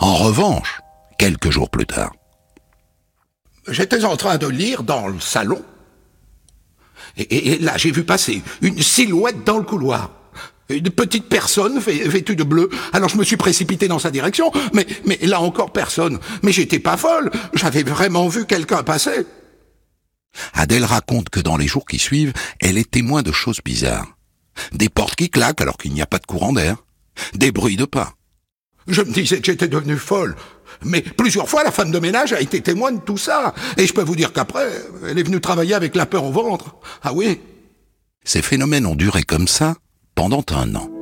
En revanche, quelques jours plus tard, j'étais en train de lire dans le salon, et là j'ai vu passer une silhouette dans le couloir. Une petite personne vêtue de bleu. Alors je me suis précipité dans sa direction, mais là encore personne. Mais j'étais pas folle, j'avais vraiment vu quelqu'un passer. Adèle raconte que dans les jours qui suivent, elle est témoin de choses bizarres. Des portes qui claquent alors qu'il n'y a pas de courant d'air. Des bruits de pas. Je me disais que j'étais devenue folle. Mais plusieurs fois, la femme de ménage a été témoin de tout ça. Et je peux vous dire qu'après, elle est venue travailler avec la peur au ventre. Ah oui. Ces phénomènes ont duré comme ça pendant 1 an.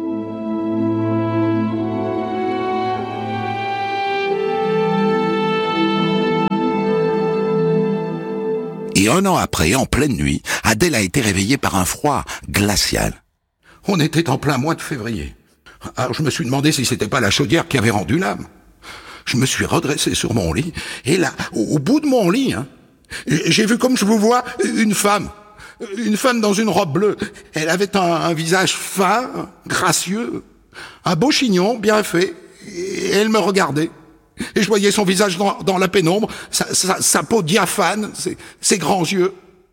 Et 1 an après, en pleine nuit, Adèle a été réveillée par un froid glacial. On était en plein mois de février. Alors je me suis demandé si c'était pas la chaudière qui avait rendu l'âme. Je me suis redressé sur mon lit, et là, au bout de mon lit, j'ai vu comme je vous vois, une femme dans une robe bleue. Elle avait un visage fin, gracieux, un beau chignon bien fait, et elle me regardait. Et je voyais son visage dans la pénombre, sa peau diaphane, ses grands yeux.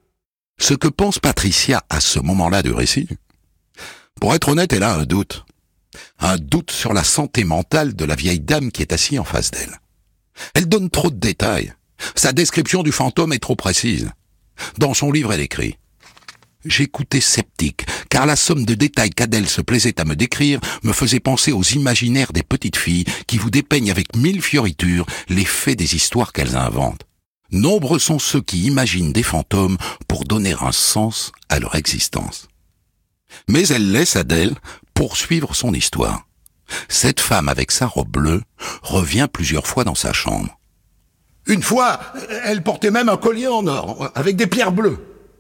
Ce que pense Patricia à ce moment-là du récit, pour être honnête, elle a un doute. Un doute sur la santé mentale de la vieille dame qui est assise en face d'elle. Elle donne trop de détails. Sa description du fantôme est trop précise. Dans son livre, elle écrit « J'écoutais sceptique, car la somme de détails qu'Adèle se plaisait à me décrire me faisait penser aux imaginaires des petites filles qui vous dépeignent avec 1000 fioritures les faits des histoires qu'elles inventent. Nombreux sont ceux qui imaginent des fantômes pour donner un sens à leur existence. » Mais elle laisse Adèle poursuivre son histoire. Cette femme avec sa robe bleue revient plusieurs fois dans sa chambre. Une fois, elle portait même un collier en or, avec des pierres bleues.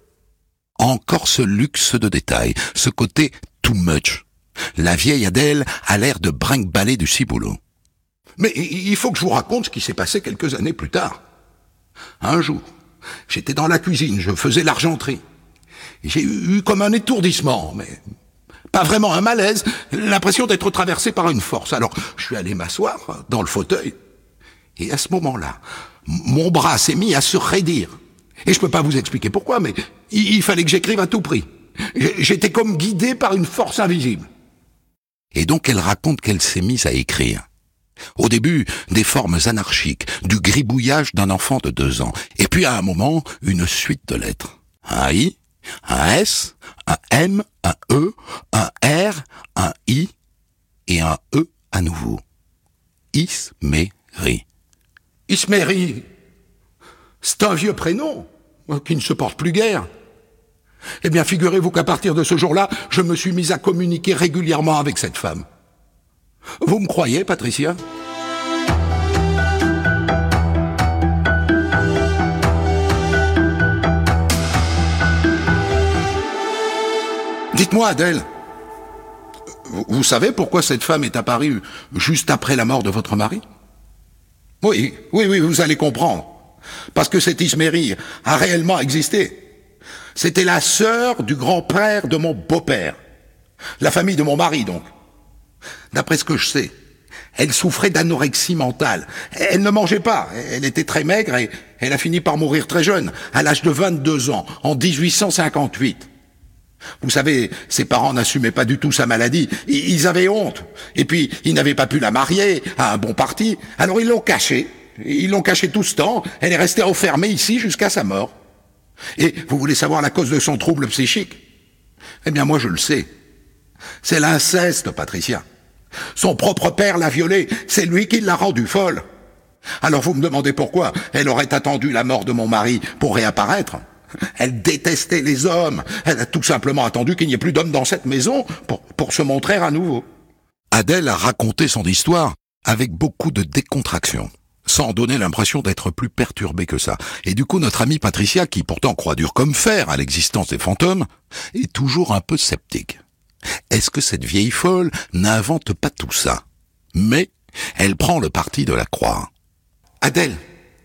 Encore ce luxe de détails, ce côté too much. La vieille Adèle a l'air de brinque-baller du ciboulot. Mais il faut que je vous raconte ce qui s'est passé quelques années plus tard. Un jour, j'étais dans la cuisine, je faisais l'argenterie. J'ai eu comme un étourdissement, mais pas vraiment un malaise, l'impression d'être traversé par une force. Alors, je suis allé m'asseoir dans le fauteuil, et à ce moment-là, mon bras s'est mis à se raidir. Et je peux pas vous expliquer pourquoi, mais il fallait que j'écrive à tout prix. J'étais comme guidé par une force invisible. Et donc elle raconte qu'elle s'est mise à écrire. Au début, des formes anarchiques, du gribouillage d'un enfant de 2 ans. Et puis à un moment, une suite de lettres. Un I, un S, un M, un E, un R, un I et un E à nouveau. Isméry. Isméry, c'est un vieux prénom qui ne se porte plus guère. Eh bien, figurez-vous qu'à partir de ce jour-là, je me suis mis à communiquer régulièrement avec cette femme. Vous me croyez, Patricia ? Dites-moi, Adèle, vous savez pourquoi cette femme est apparue juste après la mort de votre mari ? Oui, vous allez comprendre. Parce que cette Isméry a réellement existé. C'était la sœur du grand-père de mon beau-père. La famille de mon mari, donc. D'après ce que je sais, elle souffrait d'anorexie mentale. Elle ne mangeait pas, elle était très maigre et elle a fini par mourir très jeune, à l'âge de 22 ans, en 1858. Vous savez, ses parents n'assumaient pas du tout sa maladie. Ils avaient honte. Et puis, ils n'avaient pas pu la marier à un bon parti. Alors ils l'ont cachée. Ils l'ont cachée tout ce temps. Elle est restée enfermée ici jusqu'à sa mort. Et vous voulez savoir la cause de son trouble psychique ? Eh bien, moi, je le sais. C'est l'inceste, Patricia. Son propre père l'a violée. C'est lui qui l'a rendue folle. Alors vous me demandez pourquoi elle aurait attendu la mort de mon mari pour réapparaître ? Elle détestait les hommes. Elle a tout simplement attendu qu'il n'y ait plus d'hommes dans cette maison pour se montrer à nouveau. Adèle a raconté son histoire avec beaucoup de décontraction, sans donner l'impression d'être plus perturbée que ça. Et du coup, notre amie Patricia, qui pourtant croit dur comme fer à l'existence des fantômes, est toujours un peu sceptique. Est-ce que cette vieille folle n'invente pas tout ça ? Mais elle prend le parti de la croire. Adèle,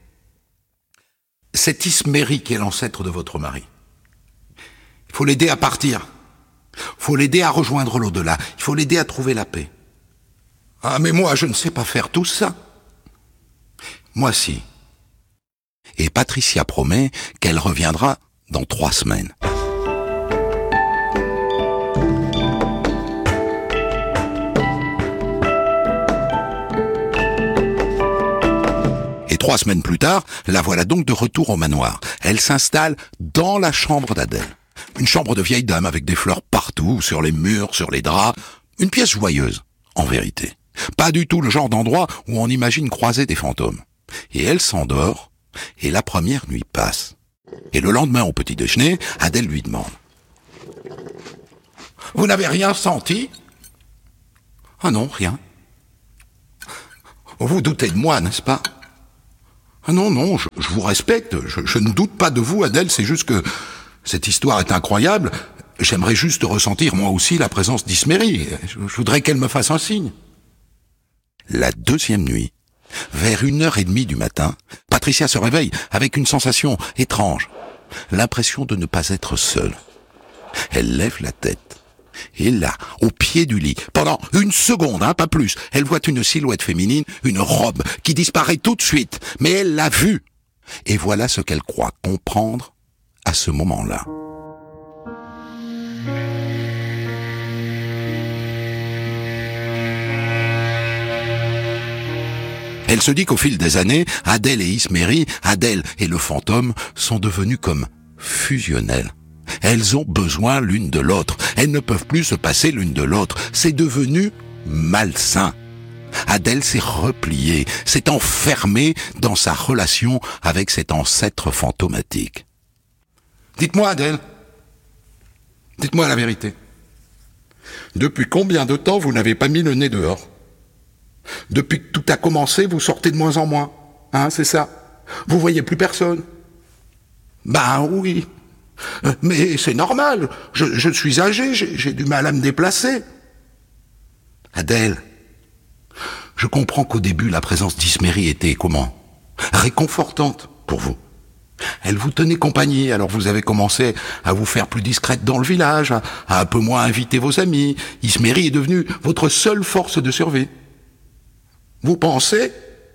c'est Isméry qui est l'ancêtre de votre mari. Il faut l'aider à partir. Il faut l'aider à rejoindre l'au-delà. Il faut l'aider à trouver la paix. Ah, mais moi, je ne sais pas faire tout ça. Moi si. Et Patricia promet qu'elle reviendra dans 3 semaines. Et 3 semaines plus tard, la voilà donc de retour au manoir. Elle s'installe dans la chambre d'Adèle. Une chambre de vieille dame avec des fleurs partout, sur les murs, sur les draps. Une pièce joyeuse, en vérité. Pas du tout le genre d'endroit où on imagine croiser des fantômes. Et elle s'endort, et la première nuit passe. Et le lendemain, au petit déjeuner, Adèle lui demande. « Vous n'avez rien senti ?»« Ah non, rien. »« Vous doutez de moi, n'est-ce pas ?»« Ah non, je vous respecte, je ne doute pas de vous, Adèle, c'est juste que cette histoire est incroyable. J'aimerais juste ressentir moi aussi la présence d'Isméry. Je voudrais qu'elle me fasse un signe. » La deuxième nuit, vers 1h30 du matin, Patricia se réveille avec une sensation étrange, l'impression de ne pas être seule. Elle lève la tête, et là, au pied du lit, pendant 1 seconde, pas plus, elle voit une silhouette féminine, une robe, qui disparaît tout de suite, mais elle l'a vue. Et voilà ce qu'elle croit comprendre à ce moment-là. Elle se dit qu'au fil des années, Adèle et Isméry, Adèle et le fantôme, sont devenus comme fusionnels. Elles ont besoin l'une de l'autre. Elles ne peuvent plus se passer l'une de l'autre. C'est devenu malsain. Adèle s'est repliée, s'est enfermée dans sa relation avec cet ancêtre fantomatique. « Dites-moi, Adèle, dites-moi la vérité. Depuis combien de temps vous n'avez pas mis le nez dehors ? Depuis que tout a commencé, vous sortez de moins en moins. C'est ça. Vous voyez plus personne. » Ben oui. Mais c'est normal. Je suis âgé, j'ai du mal à me déplacer. Adèle, je comprends qu'au début, la présence d'Isméry était comment ? Réconfortante pour vous. Elle vous tenait compagnie, alors vous avez commencé à vous faire plus discrète dans le village, à un peu moins inviter vos amis. Isméry est devenue votre seule force de survie. Vous pensez ?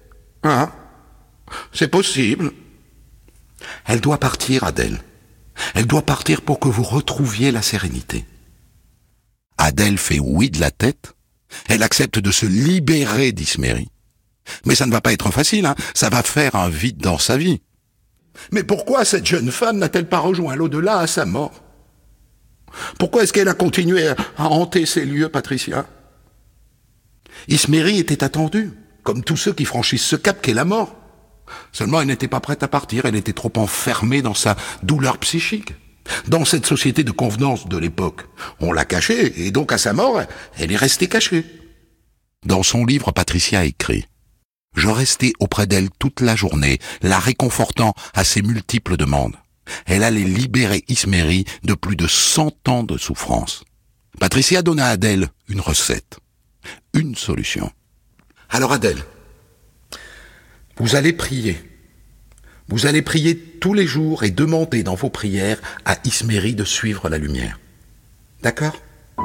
C'est possible. Elle doit partir, Adèle. Elle doit partir pour que vous retrouviez la sérénité. Adèle fait oui de la tête. Elle accepte de se libérer d'Isméry. Mais ça ne va pas être facile, ça va faire un vide dans sa vie. Mais pourquoi cette jeune femme n'a-t-elle pas rejoint l'au-delà à sa mort ? Pourquoi est-ce qu'elle a continué à hanter ces lieux, Patricia ? Isméry était attendue, comme tous ceux qui franchissent ce cap qu'est la mort. Seulement, elle n'était pas prête à partir, elle était trop enfermée dans sa douleur psychique. Dans cette société de convenance de l'époque, on l'a cachée, et donc à sa mort, elle est restée cachée. Dans son livre, Patricia écrit « Je restais auprès d'elle toute la journée, la réconfortant à ses multiples demandes. Elle allait libérer Isméry de plus de 100 ans de souffrance. » Patricia donna à Adèle une recette, une solution. Alors Adèle, vous allez prier. Vous allez prier tous les jours et demander dans vos prières à Isméry de suivre la lumière. D'accord ?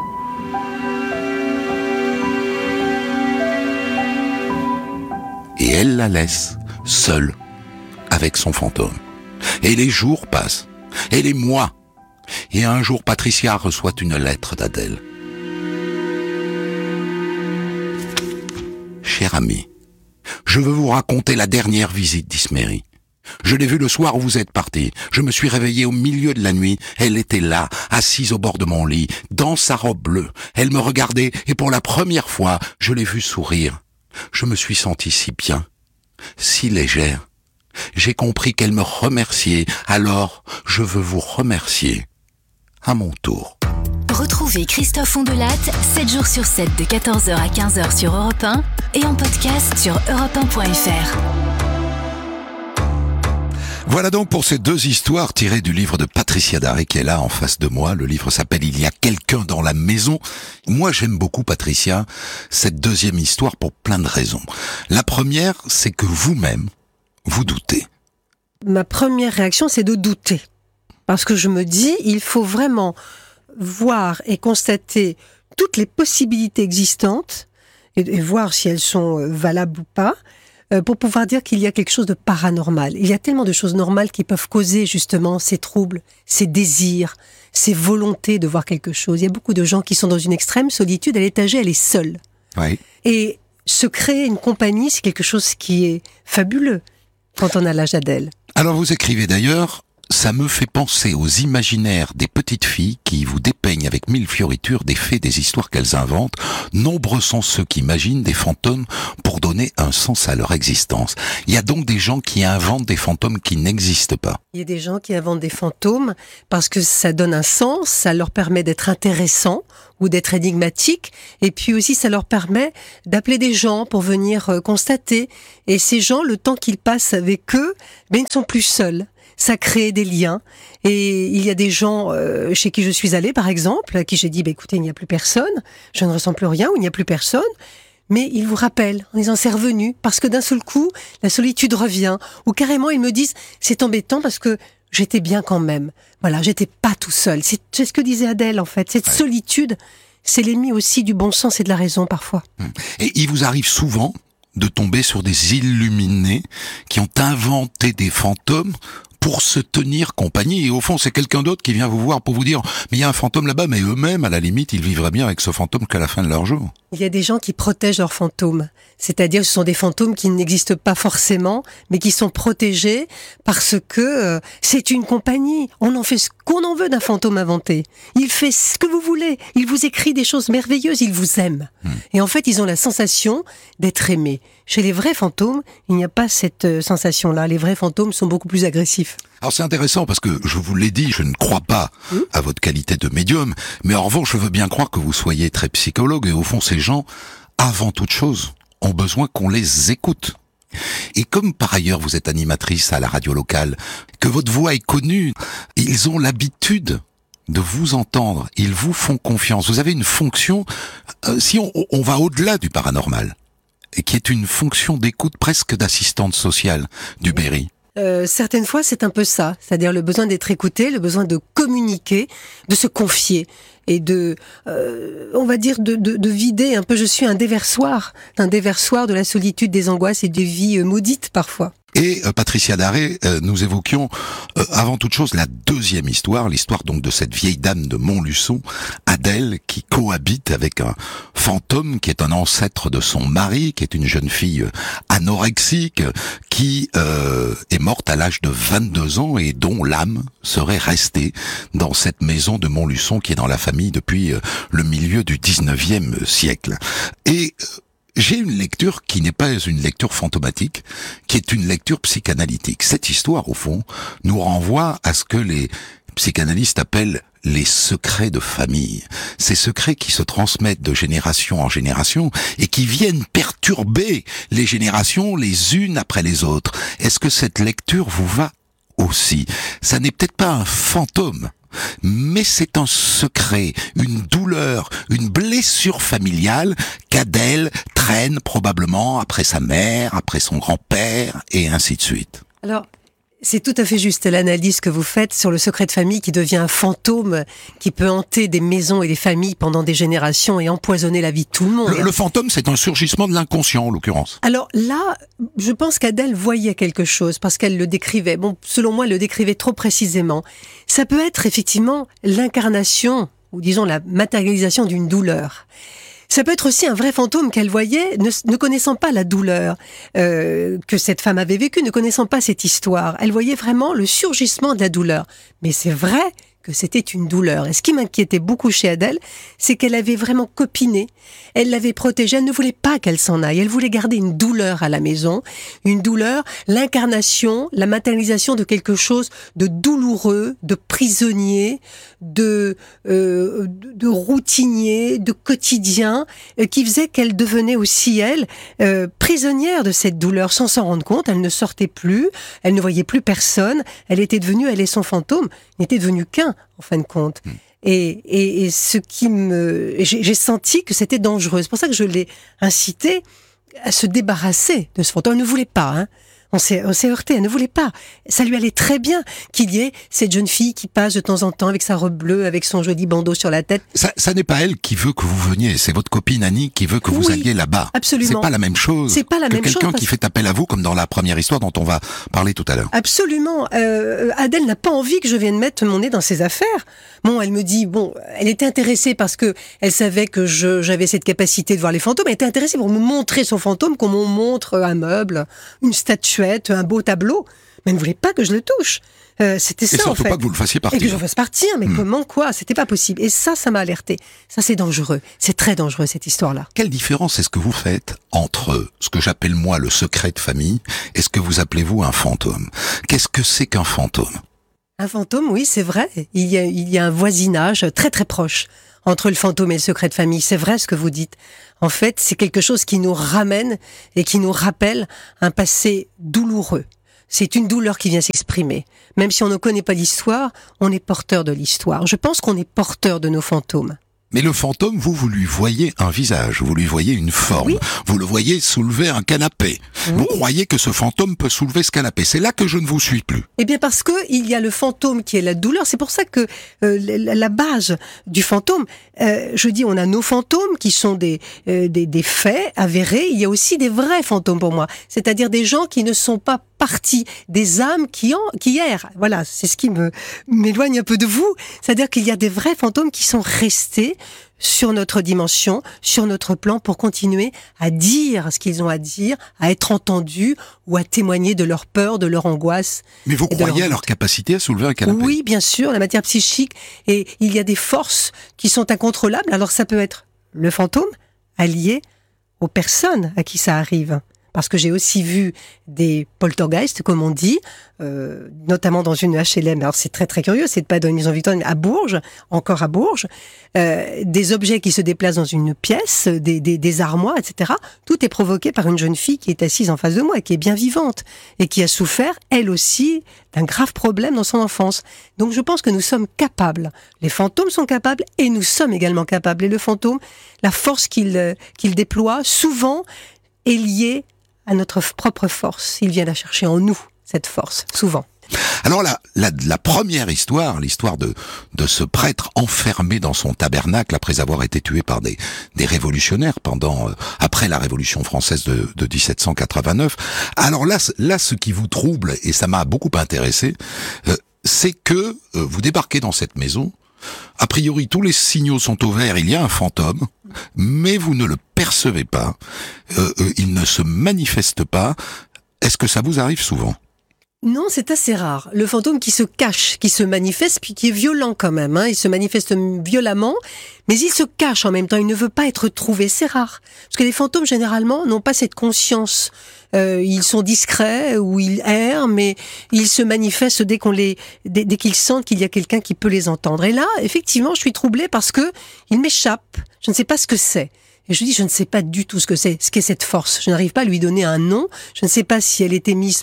Et elle la laisse, seule, avec son fantôme. Et les jours passent, et les mois. Et un jour, Patricia reçoit une lettre d'Adèle. « Cher ami, je veux vous raconter la dernière visite d'Isméry. Je l'ai vue le soir où vous êtes parti. Je me suis réveillé au milieu de la nuit. Elle était là, assise au bord de mon lit, dans sa robe bleue. Elle me regardait et pour la première fois, je l'ai vue sourire. Je me suis sentie si bien, si légère. J'ai compris qu'elle me remerciait. Alors, je veux vous remercier à mon tour. » Retrouvez Christophe Ondelat 7 jours sur 7 de 14h à 15h sur Europe 1 et en podcast sur europe1.fr. Voilà donc pour ces 2 histoires tirées du livre de Patricia Daré qui est là en face de moi. Le livre s'appelle « Il y a quelqu'un dans la maison ». Moi, j'aime beaucoup, Patricia, cette deuxième histoire pour plein de raisons. La première, c'est que vous-même, vous doutez. Ma première réaction, c'est de douter. Parce que je me dis, il faut vraiment voir et constater toutes les possibilités existantes et voir si elles sont valables ou pas, pour pouvoir dire qu'il y a quelque chose de paranormal. Il y a tellement de choses normales qui peuvent causer justement ces troubles, ces désirs, ces volontés de voir quelque chose. Il y a beaucoup de gens qui sont dans une extrême solitude, elle est âgée, elle est seule. Oui. Et se créer une compagnie, c'est quelque chose qui est fabuleux quand on a l'âge d'Adèle. Alors vous écrivez d'ailleurs, ça me fait penser aux imaginaires des petites filles qui vous dépeignent avec mille fioritures des faits, des histoires qu'elles inventent. Nombreux sont ceux qui imaginent des fantômes pour donner un sens à leur existence. Il y a donc des gens qui inventent des fantômes qui n'existent pas. Il y a des gens qui inventent des fantômes parce que ça donne un sens, ça leur permet d'être intéressants ou d'être énigmatiques, et puis aussi ça leur permet d'appeler des gens pour venir constater. Et ces gens, le temps qu'ils passent avec eux, ils ne sont plus seuls. Ça crée des liens. Et il y a des gens chez qui je suis allée, par exemple, à qui j'ai dit, écoutez, il n'y a plus personne, je ne ressens plus rien, ou il n'y a plus personne. Mais ils vous rappellent en disant, c'est revenu, parce que d'un seul coup, la solitude revient. Ou carrément, ils me disent, c'est embêtant parce que j'étais bien quand même. Voilà, j'étais pas tout seul. C'est ce que disait Adèle, en fait. Cette solitude, c'est l'ennemi aussi du bon sens et de la raison, parfois. Et il vous arrive souvent de tomber sur des illuminés qui ont inventé des fantômes pour se tenir compagnie. Et au fond, c'est quelqu'un d'autre qui vient vous voir pour vous dire « Mais il y a un fantôme là-bas, mais eux-mêmes, à la limite, ils vivraient bien avec ce fantôme qu'à la fin de leur jour. » Il y a des gens qui protègent leurs fantômes. C'est-à-dire, ce sont des fantômes qui n'existent pas forcément, mais qui sont protégés parce que c'est une compagnie. On en fait ce qu'on en veut d'un fantôme inventé. Il fait ce que vous voulez. Il vous écrit des choses merveilleuses. Il vous aime. Et en fait, ils ont la sensation d'être aimés. Chez les vrais fantômes, il n'y a pas cette sensation-là. Les vrais fantômes sont beaucoup plus agressifs. Alors c'est intéressant parce que, je vous l'ai dit, je ne crois pas à votre qualité de médium, mais en revanche, je veux bien croire que vous soyez très psychologue, et au fond, ces gens, avant toute chose, ont besoin qu'on les écoute. Et comme par ailleurs vous êtes animatrice à la radio locale, que votre voix est connue, ils ont l'habitude de vous entendre, ils vous font confiance. Vous avez une fonction, si on va au-delà du paranormal, et qui est une fonction d'écoute presque d'assistante sociale du Berry. Certaines fois, c'est un peu ça. C'est-à-dire le besoin d'être écouté, le besoin de communiquer, de se confier et de, on va dire, de vider un peu. Je suis un déversoir de la solitude, des angoisses et des vies maudites parfois. Et Patricia Daré, nous évoquions avant toute chose la deuxième histoire, l'histoire donc de cette vieille dame de Montluçon, Adèle, qui cohabite avec un fantôme qui est un ancêtre de son mari, qui est une jeune fille anorexique, qui est morte à l'âge de 22 ans et dont l'âme serait restée dans cette maison de Montluçon qui est dans la famille depuis le milieu du 19e siècle. Et j'ai une lecture qui n'est pas une lecture fantomatique, qui est une lecture psychanalytique. Cette histoire, au fond, nous renvoie à ce que les psychanalystes appellent les secrets de famille. Ces secrets qui se transmettent de génération en génération et qui viennent perturber les générations les unes après les autres. Est-ce que cette lecture vous va aussi? Ça n'est peut-être pas un fantôme, mais c'est un secret, une douleur, une blessure familiale qu'Adèle traîne probablement après sa mère, après son grand-père, et ainsi de suite. Alors, c'est tout à fait juste l'analyse que vous faites sur le secret de famille qui devient un fantôme qui peut hanter des maisons et des familles pendant des générations et empoisonner la vie de tout le monde. Le fantôme, c'est un surgissement de l'inconscient, en l'occurrence. Alors là, je pense qu'Adèle voyait quelque chose parce qu'elle le décrivait. Bon, selon moi, elle le décrivait trop précisément. Ça peut être effectivement l'incarnation, ou disons la matérialisation d'une douleur. Ça peut être aussi un vrai fantôme qu'elle voyait, ne connaissant pas la douleur que cette femme avait vécue, ne connaissant pas cette histoire. Elle voyait vraiment le surgissement de la douleur. Mais c'est vrai que c'était une douleur. Et ce qui m'inquiétait beaucoup chez Adèle, c'est qu'elle avait vraiment copiné, elle l'avait protégée, elle ne voulait pas qu'elle s'en aille, elle voulait garder une douleur à la maison, une douleur, l'incarnation, la matérialisation de quelque chose de douloureux, de prisonnier, de routinier, de quotidien, qui faisait qu'elle devenait aussi, elle, prisonnière de cette douleur, sans s'en rendre compte. Elle ne sortait plus, elle ne voyait plus personne, elle était devenue, elle et son fantôme, n'était devenu qu'un, en fin de compte. Et ce qui j'ai senti que c'était dangereux. C'est pour ça que je l'ai incité à se débarrasser de ce fantôme. Elle ne voulait pas, On s'est heurté, elle ne voulait pas. Ça lui allait très bien qu'il y ait cette jeune fille qui passe de temps en temps avec sa robe bleue, avec son joli bandeau sur la tête. Ça n'est pas elle qui veut que vous veniez, c'est votre copine Annie qui veut que vous alliez là-bas. Absolument. C'est pas la même chose. C'est pas la même chose. Quelqu'un qui fait appel à vous, comme dans la première histoire dont on va parler tout à l'heure. Absolument. Adèle n'a pas envie que je vienne mettre mon nez dans ses affaires. Bon, elle me dit, elle était intéressée parce que elle savait que j'avais cette capacité de voir les fantômes. Elle était intéressée pour me montrer son fantôme, comme on montre un meuble, une statuette, un beau tableau, mais elle ne voulait pas que je le touche. C'était ça, en fait. Et surtout pas que vous le fassiez partir. Et que je le fasse partir, mais comment, quoi? C'était pas possible. Et ça m'a alerté. Ça, c'est dangereux. C'est très dangereux, cette histoire-là. Quelle différence est-ce que vous faites entre ce que j'appelle moi le secret de famille et ce que vous appelez vous un fantôme? Qu'est-ce que c'est qu'un fantôme? Un fantôme, oui, c'est vrai. Il y a un voisinage très très proche entre le fantôme et le secret de famille. C'est vrai ce que vous dites. En fait, c'est quelque chose qui nous ramène et qui nous rappelle un passé douloureux. C'est une douleur qui vient s'exprimer. Même si on ne connaît pas l'histoire, on est porteur de l'histoire. Je pense qu'on est porteur de nos fantômes. Mais le fantôme, vous lui voyez un visage, vous lui voyez une forme, oui. Vous le voyez soulever un canapé. Oui. Vous croyez que ce fantôme peut soulever ce canapé. C'est là que je ne vous suis plus. Eh bien parce que il y a le fantôme qui est la douleur. C'est pour ça que la base du fantôme, je dis, on a nos fantômes qui sont des faits avérés. Il y a aussi des vrais fantômes pour moi. C'est-à-dire des gens qui ne sont pas partie des âmes qui errent. Voilà, c'est ce qui m'éloigne un peu de vous. C'est-à-dire qu'il y a des vrais fantômes qui sont restés sur notre dimension, sur notre plan, pour continuer à dire ce qu'ils ont à dire, à être entendus ou à témoigner de leur peur, de leur angoisse. Mais vous croyez à leur capacité à soulever un canapé? Oui, bien sûr, la matière psychique. Et il y a des forces qui sont incontrôlables. Alors ça peut être le fantôme allié aux personnes à qui ça arrive. Parce que j'ai aussi vu des poltergeists, comme on dit, notamment dans une HLM. Alors c'est très très curieux, c'est pas dans une maison victorienne, à Bourges, encore à Bourges, des objets qui se déplacent dans une pièce, des armoires, etc. Tout est provoqué par une jeune fille qui est assise en face de moi, qui est bien vivante, et qui a souffert, elle aussi, d'un grave problème dans son enfance. Donc je pense que nous sommes capables. Les fantômes sont capables, et nous sommes également capables. Et le fantôme, la force qu'il déploie, souvent, est liée à notre propre force. Il vient la chercher en nous, cette force, souvent. Alors la première histoire, l'histoire de ce prêtre enfermé dans son tabernacle après avoir été tué par des révolutionnaires après la Révolution française de 1789. Alors là, ce qui vous trouble, et ça m'a beaucoup intéressé, c'est que vous débarquez dans cette maison. A priori, tous les signaux sont au vert, il y a un fantôme, mais vous ne le percevez pas, il ne se manifeste pas. Est-ce que ça vous arrive souvent? Non, c'est assez rare. Le fantôme qui se cache, qui se manifeste, puis qui est violent quand même. Il se manifeste violemment, mais il se cache en même temps, il ne veut pas être trouvé. C'est rare. Parce que les fantômes, généralement, n'ont pas cette conscience. Ils sont discrets ou ils errent, mais ils se manifestent dès qu'ils sentent qu'il y a quelqu'un qui peut les entendre. Et là, effectivement, je suis troublée parce que il m'échappe. Je ne sais pas ce que c'est. Et je dis, je ne sais pas du tout ce qu'est cette force. Je n'arrive pas à lui donner un nom. Je ne sais pas si elle était mise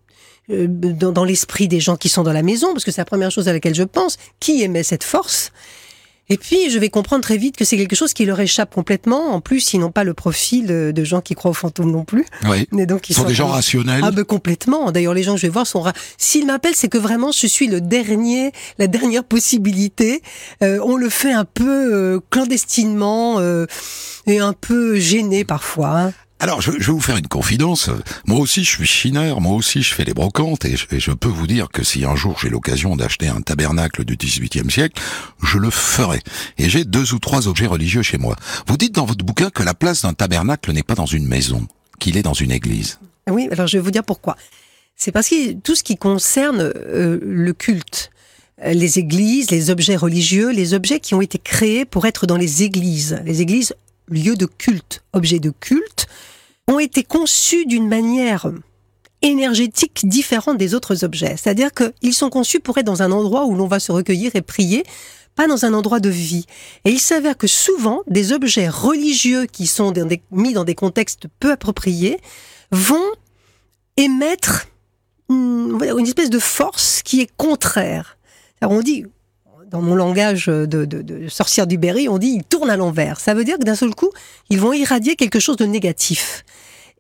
dans l'esprit des gens qui sont dans la maison, parce que c'est la première chose à laquelle je pense. Qui émet cette force? Et puis, je vais comprendre très vite que c'est quelque chose qui leur échappe complètement. En plus, ils n'ont pas le profil de gens qui croient aux fantômes non plus. Oui. Mais donc, ils sont des gens rationnels. Complètement. D'ailleurs, les gens que je vais voir sont s'ils m'appellent, c'est que vraiment, je suis la dernière possibilité. On le fait un peu clandestinement et un peu gêné parfois. Alors, je vais vous faire une confidence. Moi aussi, je suis chineur. Moi aussi, je fais des brocantes. Et je peux vous dire que si un jour j'ai l'occasion d'acheter un tabernacle du XVIIIe siècle, je le ferai. Et j'ai 2 ou 3 objets religieux chez moi. Vous dites dans votre bouquin que la place d'un tabernacle n'est pas dans une maison, qu'il est dans une église. Oui, alors je vais vous dire pourquoi. C'est parce que tout ce qui concerne le culte, les églises, les objets religieux, les objets qui ont été créés pour être dans les églises, lieux de culte, objets de culte, ont été conçus d'une manière énergétique différente des autres objets. C'est-à-dire qu'ils sont conçus pour être dans un endroit où l'on va se recueillir et prier, pas dans un endroit de vie. Et il s'avère que souvent, des objets religieux qui sont mis dans des contextes peu appropriés vont émettre une espèce de force qui est contraire. Alors on dit, dans mon langage de sorcière du Berry, on dit ils tournent à l'envers. Ça veut dire que d'un seul coup, ils vont irradier quelque chose de négatif.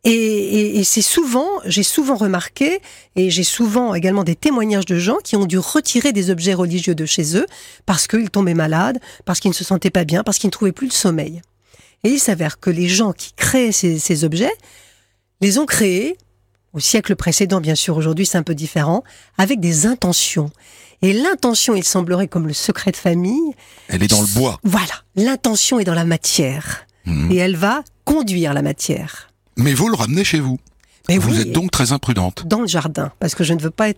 Et j'ai souvent remarqué, et j'ai souvent également des témoignages de gens qui ont dû retirer des objets religieux de chez eux parce qu'ils tombaient malades, parce qu'ils ne se sentaient pas bien, parce qu'ils ne trouvaient plus le sommeil. Et il s'avère que les gens qui créaient ces objets les ont créés, au siècle précédent bien sûr, aujourd'hui c'est un peu différent, avec des intentions. Et l'intention, il semblerait, comme le secret de famille... Elle est dans le bois. Voilà, l'intention est dans la matière. Et elle va conduire la matière. Mais vous le ramenez chez vous. Mais vous oui, êtes donc très imprudente. Dans le jardin, parce que je ne veux pas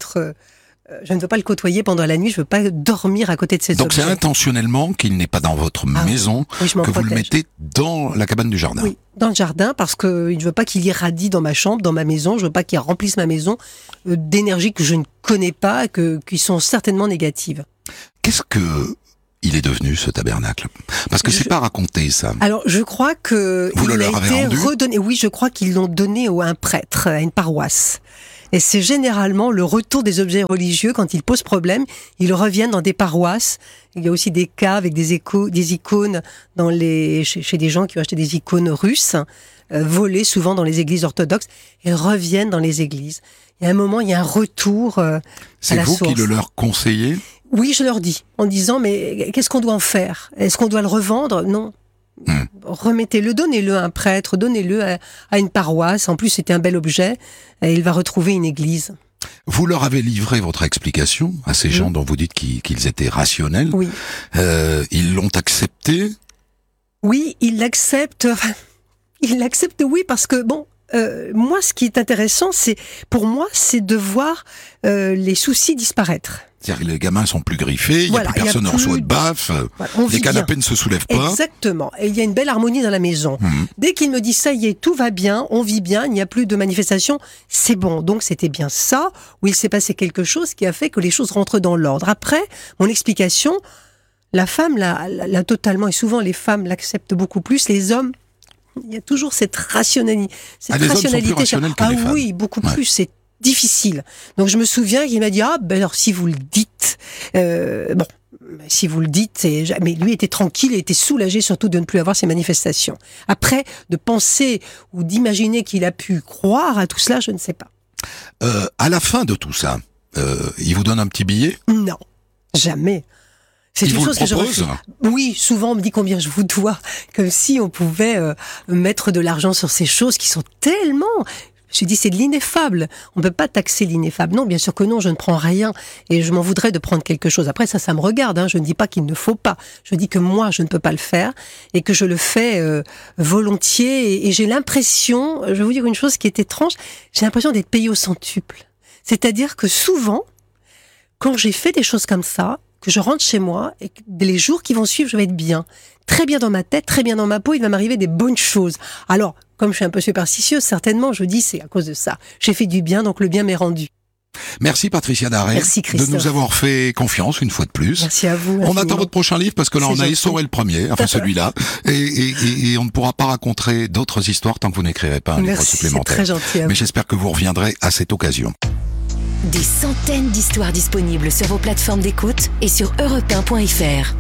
le côtoyer pendant la nuit, je ne veux pas dormir à côté de ces Donc objets. c'est intentionnellement qu'il n'est pas dans votre maison oui, je m'en que vous le protège. mettez dans la cabane du jardin. Oui, dans le jardin, parce que je ne veux pas qu'il irradie dans ma chambre, dans ma maison, je ne veux pas qu'il remplisse ma maison d'énergie que je ne connais pas, qui sont certainement négatives. Qu'est-ce que il est devenu, ce tabernacle? Parce que c'est pas raconté, ça. Alors, je crois que Vous il le a leur avez été rendu redonné. Oui, je crois qu'ils l'ont donné à un prêtre, à une paroisse. Et c'est généralement le retour des objets religieux quand ils posent problème. Ils reviennent dans des paroisses. Il y a aussi des cas avec des icônes chez des gens qui ont acheté des icônes russes, volées souvent dans les églises orthodoxes. Elles reviennent dans les églises. Il y a un moment, il y a un retour à C'est la vous source. qui le leur conseillez? Oui, je leur dis, en disant, mais qu'est-ce qu'on doit en faire? Est-ce qu'on doit le revendre? Non. Remettez-le, donnez-le à un prêtre, donnez-le à une paroisse. En plus, c'était un bel objet. Et il va retrouver une église. Vous leur avez livré votre explication à ces gens dont vous dites qu'ils étaient rationnels. Oui. Ils l'ont accepté? Oui, il l'accepte. Enfin, il l'accepte, oui, parce que, bon, moi, ce qui est intéressant, pour moi, c'est de voir les soucis disparaître. C'est-à-dire que les gamins sont plus griffés, il n'y a plus personne en reçoit de baffe, on les vit canapés bien. ne se soulèvent pas. Exactement. Et il y a une belle harmonie dans la maison. Dès qu'il me dit ça y est, tout va bien, on vit bien, il n'y a plus de manifestation, c'est bon. Donc c'était bien ça, où il s'est passé quelque chose qui a fait que les choses rentrent dans l'ordre. Après, mon explication, la femme l'a totalement, et souvent les femmes l'acceptent beaucoup plus, les hommes, il y a toujours cette rationalité. Les hommes sont plus rationnels que les femmes. Oui, beaucoup plus, c'est difficile. Donc je me souviin qu'il m'a dit alors si vous le dites, si vous le dites, mais lui était tranquille et était soulagé surtout de ne plus avoir ces manifestations. Après, de penser ou d'imaginer qu'il a pu croire à tout cela, je ne sais pas. À la fin de tout ça, il vous donne un petit billet? Non, jamais. C'est Il une vous chose le que je propose? refuse. Oui, souvent on me dit combien je vous dois, comme si on pouvait mettre de l'argent sur ces choses qui sont tellement... Je me suis dit, c'est de l'ineffable. On ne peut pas taxer l'ineffable. Non, bien sûr que non, je ne prends rien. Et je m'en voudrais de prendre quelque chose. Après, ça me regarde. Hein. Je ne dis pas qu'il ne faut pas. Je dis que moi, je ne peux pas le faire. Et que je le fais volontiers. Et j'ai l'impression, je vais vous dire une chose qui est étrange, j'ai l'impression d'être payé au centuple. C'est-à-dire que souvent, quand j'ai fait des choses comme ça, que je rentre chez moi, et que les jours qui vont suivre, je vais être bien. Très bien dans ma tête, très bien dans ma peau, il va m'arriver des bonnes choses. Alors, comme je suis un peu superstitieuse, certainement, je dis c'est à cause de ça. J'ai fait du bien, donc le bien m'est rendu. Merci Patricia Darel Merci, de Christophe. nous avoir fait confiance une fois de plus. Merci à vous. On infiniment. attend votre prochain livre parce que là C'est on a gentil. essoré le premier, enfin celui-là, et on ne pourra pas raconter d'autres histoires tant que vous n'écrivez pas un livre Merci, c'est supplémentaire. très gentil à vous. Mais j'espère que vous reviendrez à cette occasion. Des centaines d'histoires disponibles sur vos plateformes d'écoute et sur europe1.fr.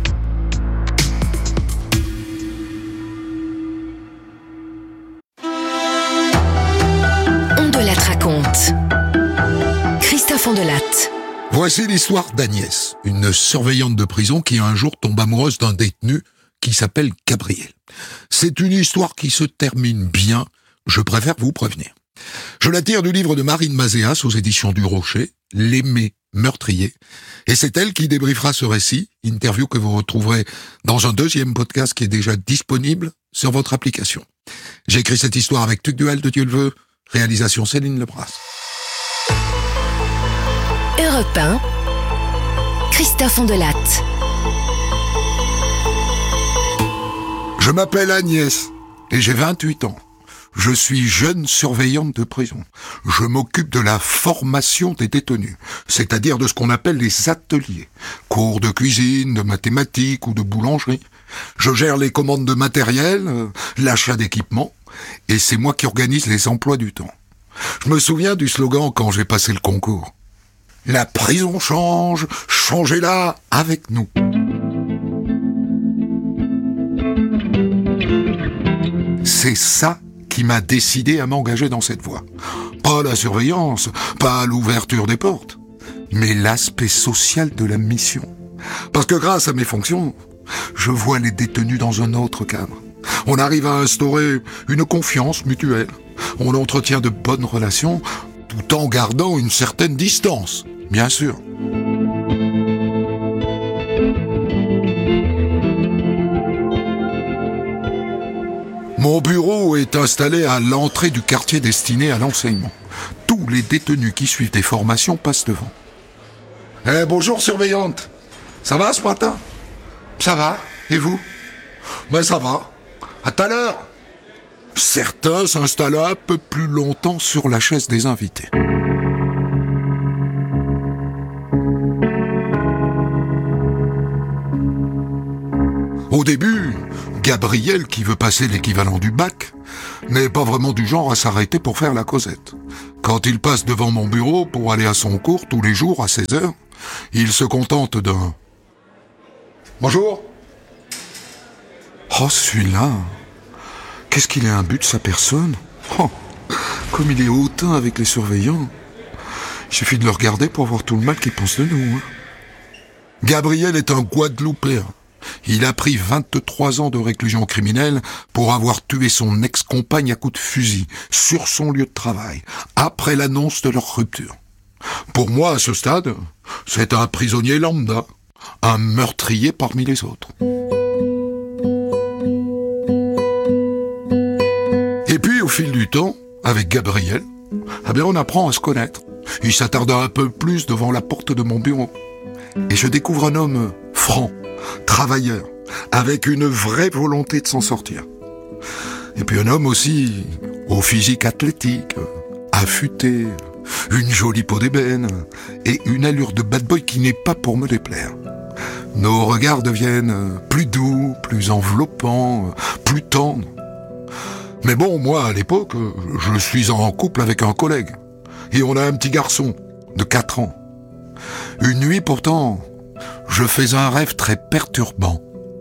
On de la raconte. Christophe Ondelatte. Voici l'histoire d'Agnès, une surveillante de prison qui un jour tombe amoureuse d'un détenu qui s'appelle Gabriel. C'est une histoire qui se termine bien, je préfère vous prévenir. Je la tire du livre de Marine Mazéas aux éditions du Rocher, L'Aimé meurtrier, et c'est elle qui débriefera ce récit, interview que vous retrouverez dans un deuxième podcast qui est déjà disponible sur votre application. J'ai écrit cette histoire avec Tuc Duel de Dieu le veut, réalisation Céline Lebras. Europe 1. Christophe Ondelatte. Je m'appelle Agnès et j'ai 28 ans. Je suis jeune surveillante de prison. Je m'occupe de la formation des détenus, c'est-à-dire de ce qu'on appelle les ateliers. Cours de cuisine, de mathématiques ou de boulangerie. Je gère les commandes de matériel, l'achat d'équipements, et c'est moi qui organise les emplois du temps. Je me souviens du slogan quand j'ai passé le concours. La prison change, changez-la avec nous. C'est ça qui m'a décidé à m'engager dans cette voie. Pas la surveillance, pas l'ouverture des portes, mais l'aspect social de la mission. Parce que grâce à mes fonctions, je vois les détenus dans un autre cadre. On arrive à instaurer une confiance mutuelle. On entretient de bonnes relations tout en gardant une certaine distance, bien sûr. Mon bureau est installé à l'entrée du quartier destiné à l'enseignement. Tous les détenus qui suivent des formations passent devant. Bonjour surveillante. Ça va ce matin? Ça va. Et vous? Ça va. À tout à l'heure. Certains s'installent un peu plus longtemps sur la chaise des invités. Au début, Gabriel, qui veut passer l'équivalent du bac, n'est pas vraiment du genre à s'arrêter pour faire la causette. Quand il passe devant mon bureau pour aller à son cours tous les jours à 16h, il se contente d'un « Bonjour ». Oh, celui-là, qu'est-ce qu'il est imbu de sa personne? Oh, comme il est hautain avec les surveillants. Il suffit de le regarder pour voir tout le mal qu'il pense de nous. Gabriel est un Guadeloupéen. Il a pris 23 ans de réclusion criminelle pour avoir tué son ex-compagne à coups de fusil sur son lieu de travail, après l'annonce de leur rupture. Pour moi, à ce stade, c'est un prisonnier lambda, un meurtrier parmi les autres. Et puis, au fil du temps, avec Gabriel, on apprend à se connaître. Il s'attarda un peu plus devant la porte de mon bureau. Et je découvre un homme franc, travailleur, avec une vraie volonté de s'en sortir. Et puis un homme aussi au physique athlétique, affûté, une jolie peau d'ébène et une allure de bad boy qui n'est pas pour me déplaire. Nos regards deviennent plus doux, plus enveloppants, plus tendres. Mais bon, moi, à l'époque, je suis en couple avec un collègue. Et on a un petit garçon de 4 ans. Une nuit, pourtant, je fais un rêve très perturbant.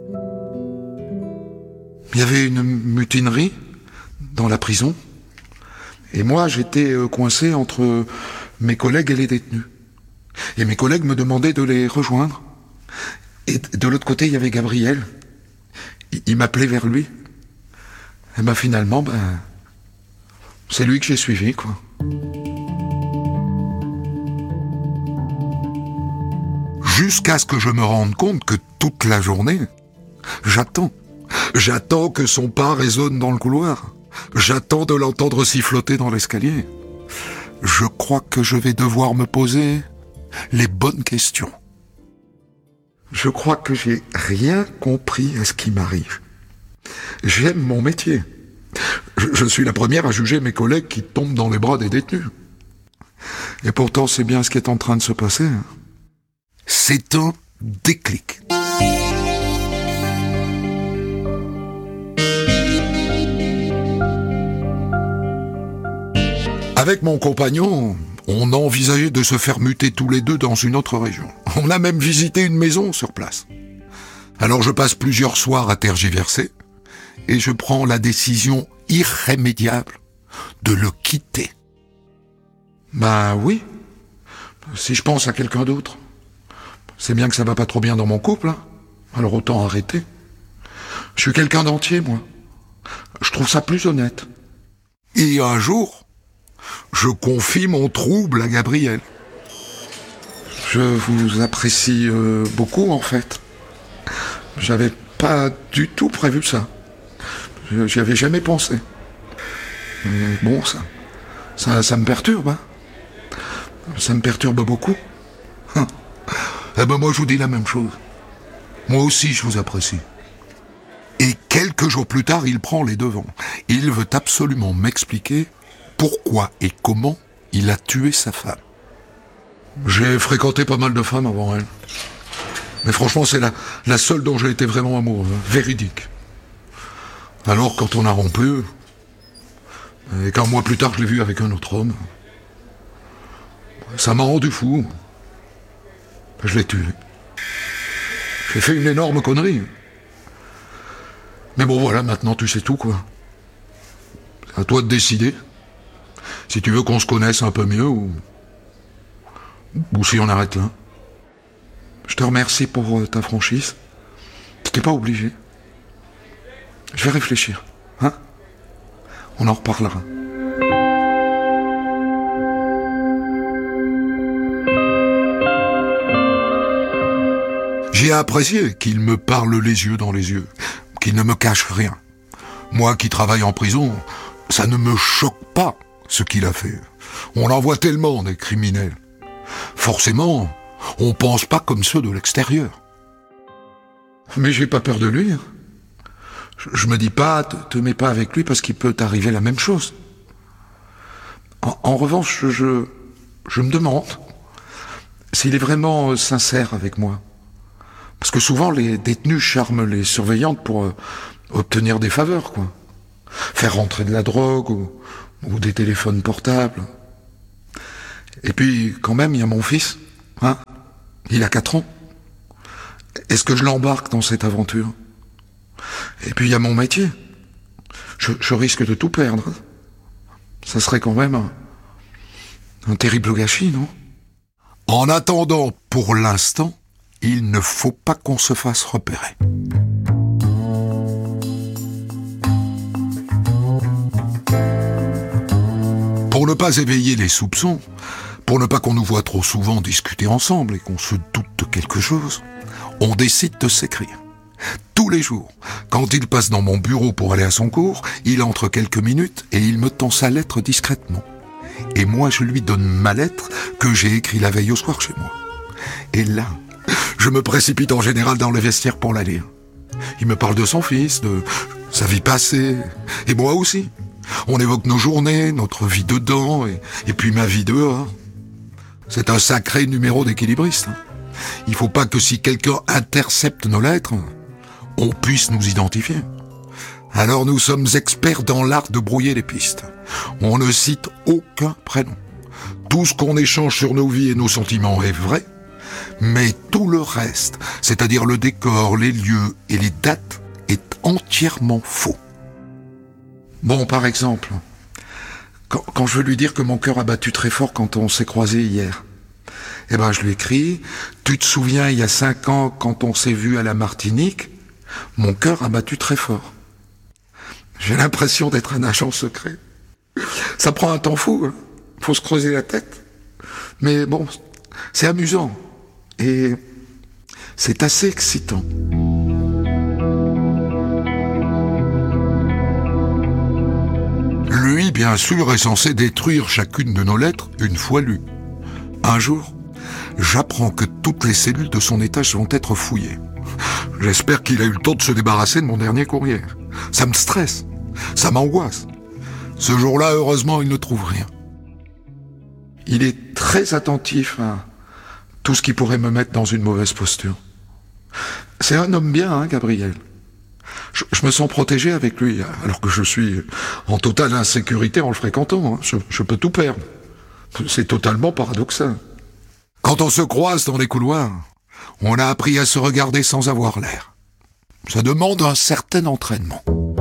Il y avait une mutinerie dans la prison. Et moi, j'étais coincé entre mes collègues et les détenus. Et mes collègues me demandaient de les rejoindre. Et de l'autre côté, il y avait Gabriel. Il m'appelait vers lui. Et finalement, c'est lui que j'ai suivi, quoi. Jusqu'à ce que je me rende compte que toute la journée, j'attends. J'attends que son pas résonne dans le couloir. J'attends de l'entendre siffloter dans l'escalier. Je crois que je vais devoir me poser les bonnes questions. Je crois que j'ai rien compris à ce qui m'arrive. J'aime mon métier. Je suis la première à juger mes collègues qui tombent dans les bras des détenus. Et pourtant, c'est bien ce qui est en train de se passer. C'est un déclic. Avec mon compagnon, on a envisagé de se faire muter tous les deux dans une autre région. On a même visité une maison sur place. Alors je passe plusieurs soirs à tergiverser et je prends la décision irrémédiable de le quitter. Oui, si je pense à quelqu'un d'autre. C'est bien que ça va pas trop bien dans mon couple, hein. Alors autant arrêter. Je suis quelqu'un d'entier, moi. Je trouve ça plus honnête. Et un jour, je confie mon trouble à Gabriel. Je vous apprécie beaucoup, en fait. J'avais pas du tout prévu ça. J'y avais jamais pensé. Mais bon, ça me perturbe, hein. Ça me perturbe beaucoup. Moi, je vous dis la même chose. Moi aussi, je vous apprécie. Et quelques jours plus tard, il prend les devants. Il veut absolument m'expliquer pourquoi et comment il a tué sa femme. J'ai fréquenté pas mal de femmes avant elle. Mais franchement, c'est la seule dont j'ai été vraiment amoureux, véridique. Alors, quand on a rompu, et qu'un mois plus tard, je l'ai vue avec un autre homme, ça m'a rendu fou. Je l'ai tué. J'ai fait une énorme connerie. Mais bon, voilà, maintenant tu sais tout, quoi. À toi de décider. Si tu veux qu'on se connaisse un peu mieux ou si on arrête là. Je te remercie pour ta franchise. T'es pas obligé. Je vais réfléchir. Hein? On en reparlera. J'ai apprécié qu'il me parle les yeux dans les yeux, qu'il ne me cache rien. Moi qui travaille en prison, ça ne me choque pas ce qu'il a fait. On en voit tellement des criminels. Forcément, on pense pas comme ceux de l'extérieur. Mais j'ai pas peur de lui. Je me dis pas, te mets pas avec lui parce qu'il peut t'arriver la même chose. En revanche, je me demande s'il est vraiment sincère avec moi. Parce que souvent, les détenus charment les surveillantes pour obtenir des faveurs, quoi. Faire rentrer de la drogue ou des téléphones portables. Et puis, quand même, il y a mon fils. Hein? Il a 4 ans. Est-ce que je l'embarque dans cette aventure? Et puis, il y a mon métier. Je risque de tout perdre. Ça serait quand même un terrible gâchis, non? En attendant, pour l'instant, il ne faut pas qu'on se fasse repérer. Pour ne pas éveiller les soupçons, pour ne pas qu'on nous voit trop souvent discuter ensemble et qu'on se doute de quelque chose, on décide de s'écrire. Tous les jours, quand il passe dans mon bureau pour aller à son cours, il entre quelques minutes et il me tend sa lettre discrètement. Et moi, je lui donne ma lettre que j'ai écrite la veille au soir chez moi. Et là, je me précipite en général dans le vestiaire pour la lire. Il me parle de son fils, de sa vie passée, et moi aussi. On évoque nos journées, notre vie dedans, et puis ma vie dehors. C'est un sacré numéro d'équilibriste. Il faut pas que si quelqu'un intercepte nos lettres, on puisse nous identifier. Alors nous sommes experts dans l'art de brouiller les pistes. On ne cite aucun prénom. Tout ce qu'on échange sur nos vies et nos sentiments est vrai, mais tout le reste, c'est-à-dire le décor, les lieux et les dates, est entièrement faux. Bon, par exemple, quand je veux lui dire que mon cœur a battu très fort quand on s'est croisés hier, eh ben je lui écris « Tu te souviens, il y a 5 ans, quand on s'est vu à la Martinique, mon cœur a battu très fort. » J'ai l'impression d'être un agent secret. Ça prend un temps fou, hein. Faut se creuser la tête. Mais bon, c'est amusant. Et c'est assez excitant. Lui, bien sûr, est censé détruire chacune de nos lettres une fois lues. Un jour, j'apprends que toutes les cellules de son étage vont être fouillées. J'espère qu'il a eu le temps de se débarrasser de mon dernier courrier. Ça me stresse, ça m'angoisse. Ce jour-là, heureusement, il ne trouve rien. Il est très attentif à tout ce qui pourrait me mettre dans une mauvaise posture. C'est un homme bien, hein, Gabriel. Je me sens protégé avec lui, alors que je suis en totale insécurité en le fréquentant. Hein. Je peux tout perdre. C'est totalement paradoxal. Quand on se croise dans les couloirs, on a appris à se regarder sans avoir l'air. Ça demande un certain entraînement.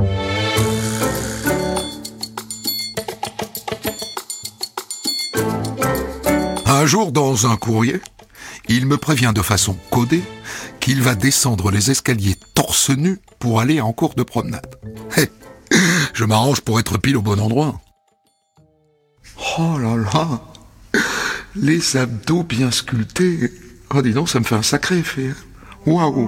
Un jour, dans un courrier, il me prévient de façon codée qu'il va descendre les escaliers torse nu pour aller en cours de promenade. Je m'arrange pour être pile au bon endroit. Oh là là, les abdos bien sculptés. Oh dis donc, ça me fait un sacré effet. Waouh.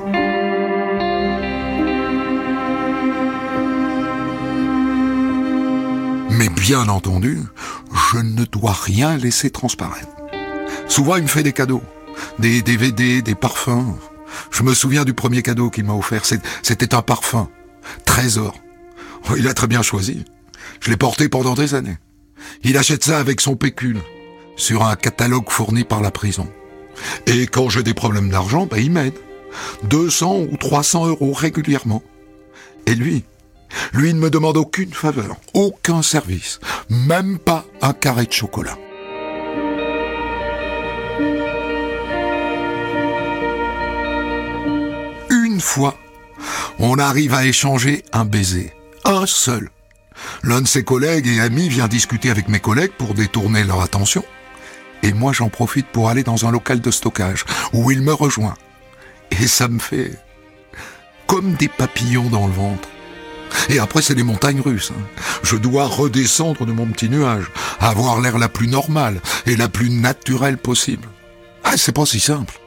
Mais bien entendu, je ne dois rien laisser transparaître. Souvent, il me fait des cadeaux. Des DVD, des parfums. Je me souviens du premier cadeau qu'il m'a offert. C'était un parfum. Trésor. Oh, il a très bien choisi. Je l'ai porté pendant des années. Il achète ça avec son pécule, sur un catalogue fourni par la prison. Et quand j'ai des problèmes d'argent, il m'aide. 200 ou 300 € régulièrement. Et lui, ne me demande aucune faveur, aucun service, même pas un carré de chocolat. Une fois, on arrive à échanger un baiser, un seul. L'un de ses collègues et amis vient discuter avec mes collègues pour détourner leur attention. Et moi, j'en profite pour aller dans un local de stockage où il me rejoint. Et ça me fait comme des papillons dans le ventre. Et après, c'est les montagnes russes. Je dois redescendre de mon petit nuage, avoir l'air la plus normale et la plus naturelle possible. Ah, c'est pas si simple.